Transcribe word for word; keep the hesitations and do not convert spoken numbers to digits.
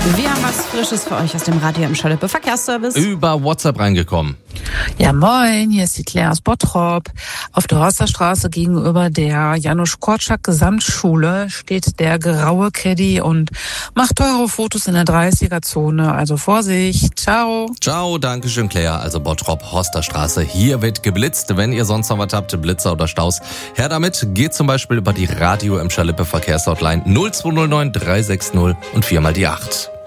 Wir haben was Frisches für euch aus dem Radio Emscher Lippe Verkehrsservice. Über WhatsApp reingekommen. Ja, moin, hier ist die Claire aus Bottrop. Auf der Horsterstraße gegenüber der Janusz-Korczak-Gesamtschule steht der graue Caddy und macht teure Fotos in der dreißiger-Zone. Also Vorsicht, ciao. Ciao, danke schön, Claire. Also Bottrop, Horsterstraße. Hier wird geblitzt. Wenn ihr sonst noch was habt, Blitzer oder Staus, her damit. Geht zum Beispiel über die Radio Emscher Lippe Verkehrshotline null zwei null neun drei sechs null und viermal die acht.